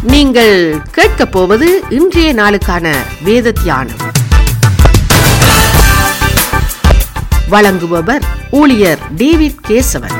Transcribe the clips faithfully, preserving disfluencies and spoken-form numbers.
நீங்கள் கேட்கப் போவது இன்றைய நாளுக்கான வேத தியானம். வழங்குபவர் ஊழியர் டேவிட் கேசவன்.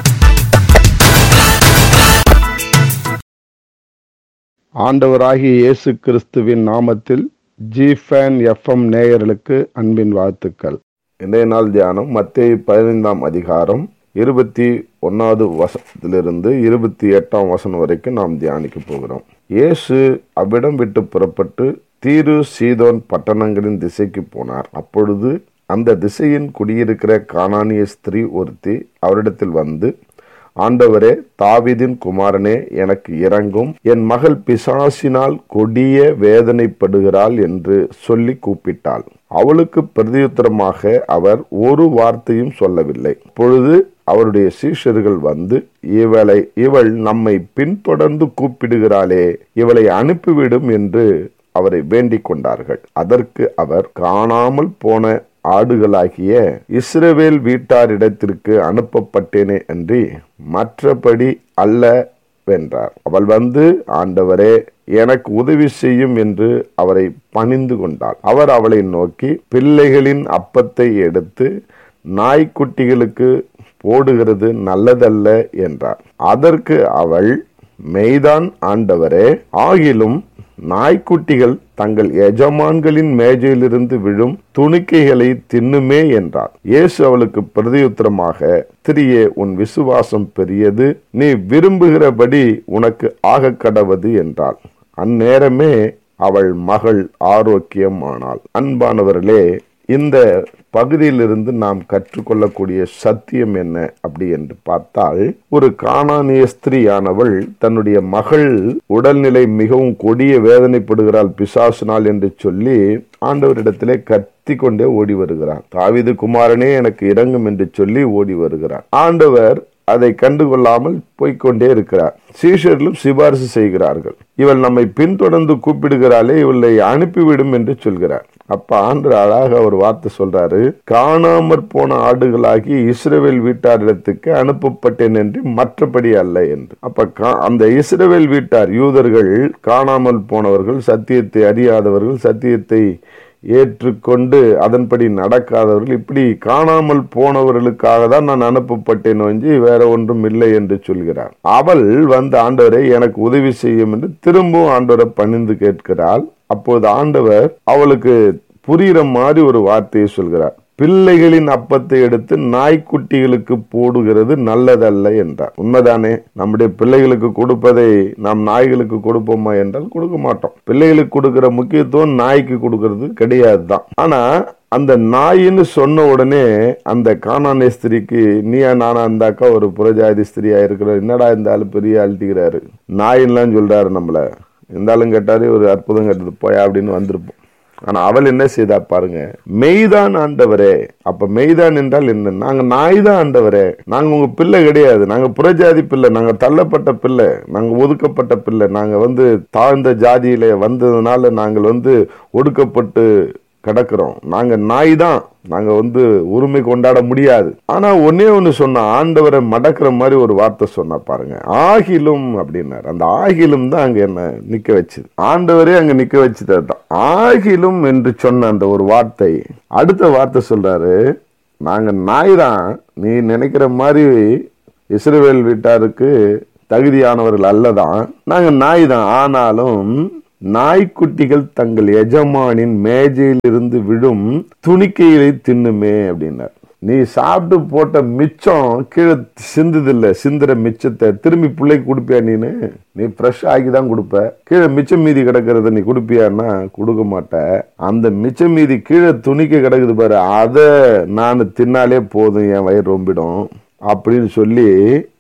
ஆண்டவராகிய இயேசு கிறிஸ்துவின் நாமத்தில் ஜிஃபேன் எஃப்எம் நேயர்களுக்கு அன்பின் வாழ்த்துக்கள். இன்றைய நாள் தியானம் மத்தேயு பதினைந்தாம் அதிகாரம் இருபத்தி ஒன்னாவது வசனத்திலிருந்து இருபத்தி எட்டாம் வசனம் வரைக்கும் நாம் தியானிக்க போகிறோம். இயேசு அவ்விடம் விட்டு புறப்பட்டு தீரு சீதோன் பட்டணங்களின் திசைக்கு போனார். அப்பொழுது அந்த திசையின் குடியிருக்கிற கானானிய ஸ்திரீ ஒருத்தி அவரிடத்தில் வந்து, ஆண்டவரே, தாவீதின் குமாரனே, எனக்கு இரங்கும், என் மகள் பிசாசினால் கொடிய வேதனைப்படுகிறாள் என்று சொல்லி கூப்பிட்டாள். அவளுக்கு பிரதியுத்தரமாக அவர் ஒரு வார்த்தையும் சொல்லவில்லை. அப்பொழுது அவருடைய சீஷர்கள் வந்து, இவளை இவள் நம்மை பின்தொடர்ந்து கூப்பிடுகிறாளே, இவளை அனுப்பிவிடும் என்று அவரை வேண்டிக் கொண்டார்கள். அதற்கு அவர், காணாமல் போன ஆடுகளாகிய இஸ்ரவேல் வீட்டாரிடத்திற்கு அனுப்பப்பட்டேனே அன்றி மற்றபடி அல்ல வென்றார். அவள் வந்து, ஆண்டவரே, எனக்கு உதவி செய்யும் என்று அவரை பணிந்து கொண்டாள். அவர் அவளை நோக்கி, பிள்ளைகளின் அப்பத்தை எடுத்து நாய்க்குட்டிகளுக்கு போடுகிறது நல்லதல்ல என்றார். அதற்கு அவள், மெய்தான் ஆண்டவரே, ஆகிலும் நாய்க்குட்டிகள் தங்கள் எஜமான்களின் மேஜையிலிருந்து விழும் துணிக்கைகளை தின்னுமே என்றார். இயேசு அவளுக்கு பிரதியுத்தரமாக, ஸ்திரியே, உன் விசுவாசம் பெரியது, நீ விரும்புகிறபடி உனக்கு ஆக கடவது என்றாள். அந்நேரமே அவள் மகள் ஆரோக்கியம் ஆனாள். அன்பானவர்களே, இந்த பகுதியிலிருந்து நாம் கற்றுக்கொள்ளக்கூடிய சத்தியம் என்ன அப்படி என்று பார்த்தால், ஒரு கானானிய ஸ்திரீயானவள் தன்னுடைய மகள் உடல்நிலை மிகவும் கொடிய வேதனைப்படுகிறாள் பிசாசினால் என்று சொல்லி ஆண்டவரிடத்திலே கத்தி கொண்டே ஓடி வருகிறார். தாவீது குமாரனே, எனக்கு இரங்கும் என்று சொல்லி ஓடி வருகிறார். ஆண்டவர் அதை கண்டுகொள்ளாமல் போய்கொண்டே இருக்கிறார். சீஷர்களும் சிபாரிசு செய்கிறார்கள். இவள் நம்மை பின்தொடர்ந்து கூப்பிடுகிறாளே, இவளை அனுப்பிவிடும் என்று சொல்கிறார். அப்ப ஆண்டு அழகாக ஒரு வார்த்தை சொல்றாரு, காணாமற் போன ஆடுகளாகி இஸ்ரவேல் வீட்டாரிடத்துக்கு அனுப்பப்பட்டேன் என்று மற்றபடி அல்ல என்று. அப்ப அந்த இஸ்ரவேல் வீட்டார் யூதர்கள், காணாமல் போனவர்கள், சத்தியத்தை அறியாதவர்கள், சத்தியத்தை ஏற்றுக்கொண்டு அதன்படி நடக்காதவர்கள், இப்படி காணாமல் போனவர்களுக்காக தான் நான் அனுப்பப்பட்டேன் என்று வேற ஒன்றும் இல்லை என்று சொல்கிறார். அவள் வந்து, ஆண்டவரை, எனக்கு உதவி செய்யும் என்று திரும்பவும் ஆண்டவரை பணிந்து கேட்கிறாள். அப்போது ஆண்டவர் அவளுக்கு புரிகிற மாதிரி ஒரு வார்த்தையை சொல்கிறார். பிள்ளைகளின் அப்பத்தை எடுத்து நாய்க்குட்டிகளுக்கு போடுகிறது நல்லதல்ல என்றார். உண்மைதானே? நம்முடைய பிள்ளைகளுக்கு கொடுப்பதை நாம் நாய்களுக்கு கொடுப்போமா என்றால் கொடுக்க மாட்டோம். பிள்ளைகளுக்கு கொடுக்கிற முக்கியத்துவம் நாய்க்கு கொடுக்கறது கிடையாது தான். ஆனா அந்த நாயின்னு சொன்ன உடனே அந்த கானானிய ஸ்திரிக்கு, நீயா நானா இருந்தாக்கா ஒரு புறஜாதி ஸ்திரியா இருக்கிற, என்னடா இருந்தாலும் பெரிய அழட்டிக்கிறாரு, நாயின்லாம் சொல்றாரு நம்மள, இருந்தாலும் கேட்டாரு ஒரு அற்புதம் கேட்டது போயா அப்படின்னு வந்திருப்போம். ஆனா அவள் என்ன செய்தா பாருங்க, மெய்தான் ஆண்டவரே. அப்ப மெய்தான் என்றால் என்ன? நாங்க நாய் தான் ஆண்டவரே, நாங்க உங்க பிள்ளை கிடையாது, நாங்க புறஜாதி பிள்ளை, நாங்க தள்ளப்பட்ட பிள்ளை, நாங்க ஒதுக்கப்பட்ட பிள்ளை, நாங்க வந்து தாழ்ந்த ஜாதியில வந்ததுனால நாங்கள் வந்து ஒடுக்கப்பட்டு கிடக்கிறோம், நாங்க நாய் தான், நாங்க வந்து உரிமை கொண்டாட முடியாது. ஆனா ஒன்னே ஒண்ணு சொன்ன, ஆண்டவரை மடக்கிற மாதிரி ஒரு வார்த்தை சொன்னா பாருங்க, ஆகிலும் அப்படின்னாரு. அந்த ஆகிலும் தான் அங்க என்ன நிக்க வச்சது, ஆண்டவரே அங்க நிக்க வச்சது தான். ஆகிலும் என்று சொன்ன அந்த ஒரு வார்த்தை, அடுத்த வார்த்தை சொல்றாரு, நாங்க நாய் தான், நீ நினைக்கிற மாதிரி இஸ்ரவேல் வீட்டாருக்கு தகுதியானவர்கள் அல்லதான், நாங்க நாய் தான், ஆனாலும் நாய்க்குட்டிகள் தங்கள் எஜமானின் மேஜையில் இருந்து விழும் துணிக்கைகளை தின்னுமே அப்படின்னார். நீ சாப்பிட்டு போட்ட மிச்சம் கீழே சிந்துதில்ல, சிந்துற மிச்சத்தை திரும்பி பிள்ளைக்கு கொடுப்பியா? நீனு நீ ஃப்ரெஷ் ஆக்கி தான் கொடுப்ப. கீழே மிச்சம் மீதி கிடக்கிறத நீ கொடுப்பியான்னா கொடுக்க மாட்ட. அந்த மிச்சம் மீதி கீழே துணிக்க கிடக்குது பாரு, அதை நான் தின்னாலே போதும், என் வயிறு ரொம்பிடும் அப்படின்னு சொல்லி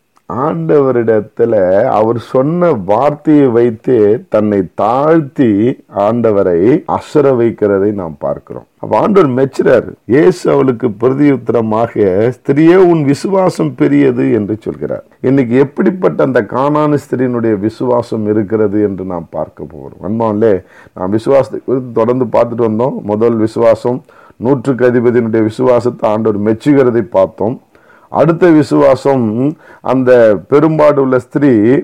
ஆண்டவரிடத்துல அவர் சொன்ன வார்த்தையை வைத்து தன்னை தாழ்த்தி ஆண்டவரை அசர வைக்கிறதை நாம் பார்க்கிறோம். அப்ப ஆண்டவர் மெச்சுறாரு. இயேசு அவளுக்கு பிரதியுத்தரமாக, ஸ்திரியே, உன் விசுவாசம் பெரியது என்று சொல்கிறார். இன்னைக்கு எப்படிப்பட்ட அந்த கானானிய ஸ்திரியினுடைய விசுவாசம் இருக்கிறது என்று நாம் பார்க்க போகிறோம். அன்பாவிலே, நாம் விசுவாசத்தை தொடர்ந்து பார்த்துட்டு வந்தோம். முதல் விசுவாசம், நூற்றுக்கு அதிபதியினுடைய விசுவாசத்தை ஆண்டவர் மெச்சுகிறதை பார்த்தோம். அடுத்த விசுவாசம், அந்த பெரும்பாடு உள்ள ஸ்திரீ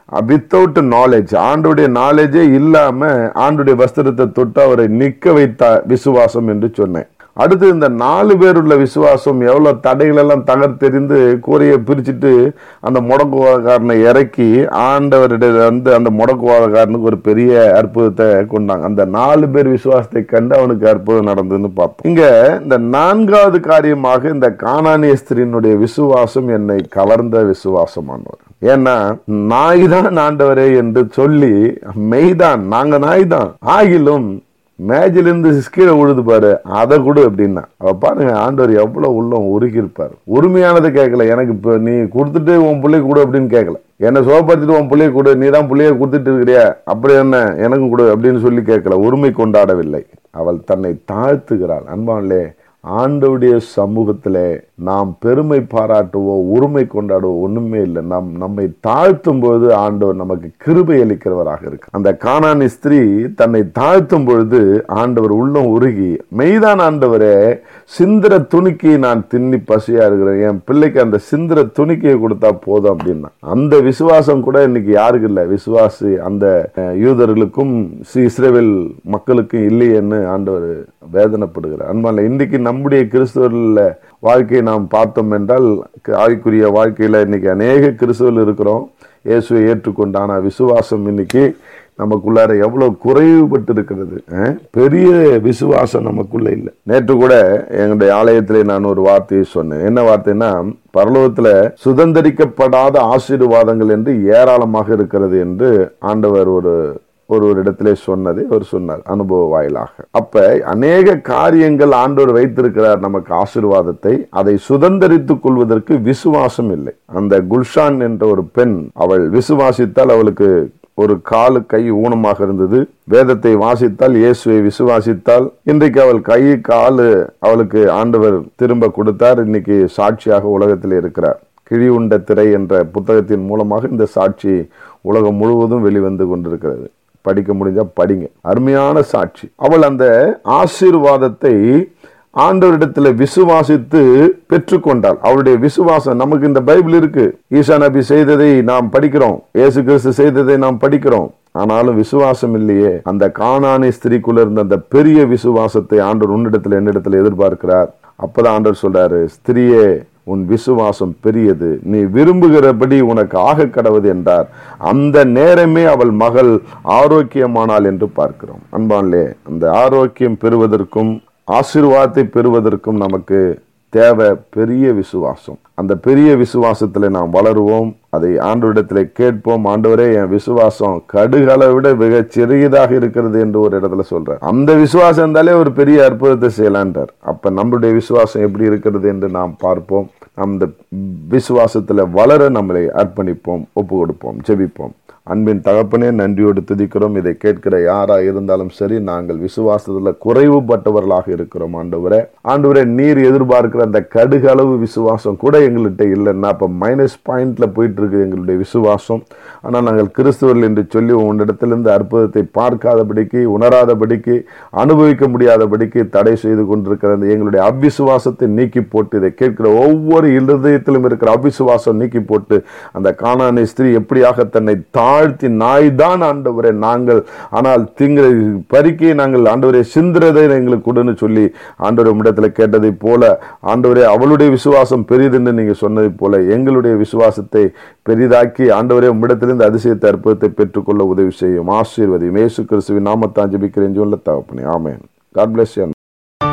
வித்தவுட் நாலேஜ், ஆண்டுடைய நாலேஜே இல்லாம ஆண்டுடைய வஸ்திரத்தை தொட்டு அவரை நிக்க வைத்த விசுவாசம் என்று சொன்னேன். அடுத்து இந்த நாலு பேருள்ள விசுவாசம் எவ்வளவு தடைகள் எல்லாம் தகர்த்தெறிந்து கூரையை பிரிச்சுட்டு அந்த முடக்குவாதக்காரனை இறக்கி ஆண்டவரிட வந்து அந்த முடக்குவாதக்காரனுக்கு ஒரு பெரிய அற்புதத்தை கொண்டாங்க. அந்த நாலு பேர் விசுவாசத்தை கண்டு அவனுக்கு அற்புதம் நடந்ததுன்னு பார்த்தோம். இங்க இந்த நான்காவது காரியமாக இந்த கானானிய ஸ்திரீனுடைய விசுவாசம் என்னை கவர்ந்த விசுவாசமானவர். ஏன்னா நாய் தான் ஆண்டவரே என்று சொல்லி, மெய்தான் நாங்க நாய் தான், ஆகிலும் மேஜிலிருந்து கீழே உழுது பாரு அதை கொடு அப்படின்னா அவ பாருங்க ஆண்டவர் எவ்வளவு உள்ளம் உருகி இருப்பாரு. உரிமையானதை கேட்கல, எனக்கு இப்ப நீ கொடுத்துட்டு உன் பிள்ளைக்கு கொடு அப்படின்னு கேட்கல, என்ன சோப்படுத்திட்டு உன் பிள்ளைய கொடு, நீ தான் பிள்ளைய கொடுத்துட்டு இருக்கிறியா அப்படி என்ன எனக்கும் கொடு அப்படின்னு சொல்லி கேட்கல, உரிமை கொண்டாடவில்லை. அவள் தன்னை தாழ்த்துகிறாள். அன்பானே, ஆண்டவருடைய சமூகத்திலே நாம் பெருமை பாராட்டுவோ உரிமை கொண்டாடுவோ ஒண்ணுமே இல்லை. நாம் நம்மை தாழ்த்தும் பொழுது ஆண்டவர் நமக்கு கிருபை அளிக்கிறவராக இருக்கு. அந்த கானானி ஸ்திரீ தன்னை தாழ்த்தும் பொழுது ஆண்டவர் உள்ளம் உருகி, மெய்தான் ஆண்டவரே, சிந்திர துணிக்கை நான் தின்னி பசியா இருக்கிறேன், என் பிள்ளைக்கு அந்த சிந்திர துணிக்கையை கொடுத்தா போதும் அப்படின்னா. அந்த விசுவாசம் கூட இன்னைக்கு யாருக்கு இல்லை. விசுவாசி அந்த யூதர்களுக்கும் இஸ்ரவேல் மக்களுக்கும் இல்லையேன்னு ஆண்டவர் வேதனைப்படுகிறார். அன்பான, இன்றைக்கு நம்முடைய கிறிஸ்தவர்கள வாழ்க்கையை நாம் பார்த்தோம் என்றால், ஆய்க்குரிய வாழ்க்கையில இன்னைக்கு அநேக கிறிஸ்தவர்கள் இருக்கிறோம், இயேசுவை ஏற்றுக்கொண்ட. ஆனா விசுவாசம் இன்னைக்கு நமக்குள்ளார எவ்வளவு குறைவுபட்டு இருக்கிறது. பெரிய விசுவாசம் நமக்குள்ள இல்லை. நேற்று கூட எங்களுடைய ஆலயத்திலே நான் ஒரு வார்த்தையை சொன்னேன். என்ன வார்த்தைன்னா, பரலோகத்துல சுதந்திரிக்கப்படாத ஆசீர்வாதங்கள் என்று ஏராளமாக இருக்கிறது என்று ஆண்டவர் ஒரு ஒரு ஒரு இடத்திலே சொன்னதை அவர் சொன்னார் அனுபவ வாயிலாக. அப்ப அநேக காரியங்கள் ஆண்டவர் வைத்திருக்கிறார் நமக்கு ஆசீர்வாதத்தை, அதை சுதந்திரித்துக் கொள்வதற்கு விசுவாசம் இல்லை. அந்த குல்ஷான் என்ற ஒரு பெண், அவள் விசுவாசித்தால் அவளுக்கு ஒரு காலு கை ஊனமாக இருந்தது. வேதத்தை வாசித்தால், இயேசுவை விசுவாசித்தால், இன்றைக்கு அவள் கை காலு அவளுக்கு ஆண்டவர் திரும்ப கொடுத்தார். இன்னைக்கு சாட்சியாக உலகத்தில் இருக்கிறார். கிழி உண்ட திரை என்ற புத்தகத்தின் மூலமாக இந்த சாட்சி உலகம் முழுவதும் வெளிவந்து கொண்டிருக்கிறது. படிக்க முடிஞ்சா படிங்க, அருமையான சாட்சி. அவள் அந்த ஆசீர்வாதத்தை ஆண்டவரிடத்துல விசுவாசித்து பெற்றுக்கொண்டாள். அவருடைய விசுவாசம் நமக்கு இந்த பைபிள் இருக்கு. ஈசா நபி செய்ததை நாம் படிக்கிறோம், இயேசு கிறிஸ்து செய்ததை நாம் படிக்கிறோம். ஆனாலும் விசுவாசம் இல்லையே. அந்த கானானி ஸ்திரீக்குள்ள இருந்த அந்த பெரிய விசுவாசத்தை ஆண்டவர் உன்னிடத்துல என்னிடத்துல எதிர்பார்க்கிறார். அப்பதான் ஆண்டவர் சொல்றாரு, ஸ்திரியே, உன் விசுவாசம் பெரியது, நீ விரும்புகிறபடி உனக்கு ஆக கடவுது என்றார். அந்த நேரமே அவள் மகள் ஆரோக்கியமானாள் என்று பார்க்கிறோம். அன்பான்லே, அந்த ஆரோக்கியம் பெறுவதற்கும் ஆசீர்வாதத்தை பெறுவதற்கும் நமக்கு தேவை பெரிய விசுவாசம். அந்த பெரிய விசுவாசத்துல நாம் வளருவோம், அதை ஆண்டவரிடத்துல கேட்போம். ஆண்டவரே, என் விசுவாசம் கடுகளை விட மிக சிறியதாக இருக்கிறது என்று ஒரு இடத்துல சொல்ற. அந்த விசுவாசம் இருந்தாலே ஒரு பெரிய அற்புதத்தை செய்யலான்றார். அப்ப நம்முடைய விசுவாசம் எப்படி இருக்கிறது என்று நாம் பார்ப்போம். அந்த விசுவாசத்துல வளர நம்மளை அர்ப்பணிப்போம், ஒப்பு கொடுப்போம், ஜெபிப்போம். அன்பின் தகப்பனே, நன்றியோடு துதிக்கிறோம். இதை கேட்கிற யாரா இருந்தாலும் சரி, நாங்கள் விசுவாசத்துல குறைவுபட்டவர்களாக இருக்கிறோம். ஆண்டவரே, ஆண்டவரே, நீர் எதிர்பார்க்கிற அந்த கடுகளவு விசுவாசம் கூட எங்கள்கிட்ட இல்லைன்னா அப்ப மைனஸ் பாயிண்ட்ல போயிட்டு இருக்கு எங்களுடைய விசுவாசம். ஆனா நாங்கள் கிறிஸ்துவர்கள் என்று சொல்லி உன்னிடத்திலிருந்து அற்புதத்தை பார்க்காதபடிக்கு, உணராதபடிக்கு, அனுபவிக்க முடியாதபடிக்கு தடை செய்து கொண்டிருக்கிற எங்களுடைய அவ்விசுவாசத்தை நீக்கி போட்டு, இதை கேட்கிற ஒவ்வொரு இருதயத்திலும் இருக்கிற அவ்விசுவாசம் நீக்கி போட்டு, அந்த கானானி ஸ்திரீ எப்படியாக தன்னை தாழ்த்தி, நாய் தான் ஆண்டவரே நாங்கள், ஆனால் திங்களை பறிக்கை நாங்கள் ஆண்டவரே சிந்திரதை எங்களுக்கு கொடுன்னு சொல்லி ஆண்டவரே உம்மிடத்தில் கேட்டதை போல, ஆண்டவரே அவளுடைய விசுவாசம் பெரிதுன்னு நீங்க சொன்னதை போல எங்களுடைய விசுவாசத்தை பெரிதாக்கி ஆண்டவரே உம்மிடத்திலிருந்து அதிசயத்தை அற்புதத்தை பெற்றுக்கொள்ள உதவி செய்யும். ஆசீர்வதியும். இயேசு கிறிஸ்துவின் நாமத்தான் ஜெபிக்கிறேன் சொல்ல தகப்பனே, ஆமென். God bless you.